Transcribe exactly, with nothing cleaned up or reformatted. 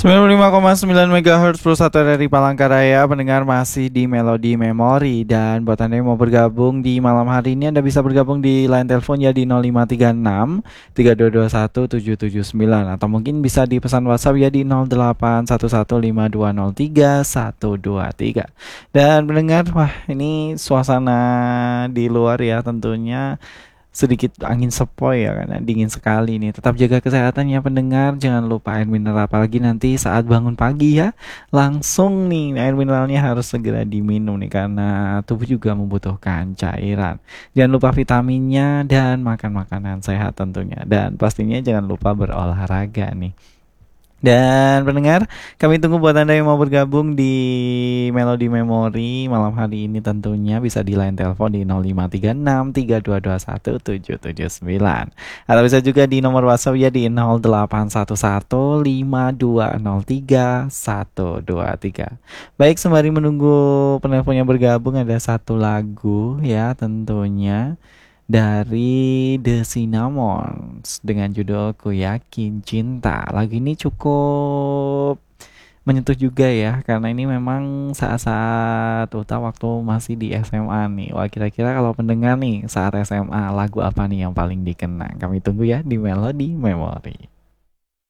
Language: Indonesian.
sembilan puluh lima koma sembilan megahertz Pulsa dari Palangkaraya, pendengar masih di Melodi Memori. Dan buat Anda yang mau bergabung di malam hari ini, Anda bisa bergabung di line telepon ya di nol lima tiga enam tiga dua dua satu tujuh tujuh sembilan, atau mungkin bisa di pesan WhatsApp ya di nol delapan satu satu lima dua nol tiga satu dua tiga. Dan pendengar, wah ini suasana di luar ya tentunya sedikit angin sepoi ya karena dingin sekali nih. Tetap jaga kesehatan ya pendengar, jangan lupa air mineral, apalagi nanti saat bangun pagi ya. Langsung nih air mineralnya harus segera diminum nih karena tubuh juga membutuhkan cairan. Jangan lupa vitaminnya dan makan makanan sehat tentunya. Dan pastinya jangan lupa berolahraga nih. Dan pendengar, kami tunggu buat Anda yang mau bergabung di Melodi Memori malam hari ini, tentunya bisa di line telepon di nol lima tiga enam tiga dua dua satu tujuh tujuh sembilan, atau bisa juga di nomor WhatsApp ya di nol delapan satu satu lima dua nol tiga satu dua tiga. Baik, sembari menunggu penelponnya bergabung, ada satu lagu ya tentunya dari The Cinnamons dengan judul Ku Yakin Cinta. Lagu ini cukup menyentuh juga ya, karena ini memang saat-saat Uta waktu masih di S M A nih. Wah, kira-kira kalau pendengar nih saat S M A, lagu apa nih yang paling dikenang? Kami tunggu ya di Melodi Memori.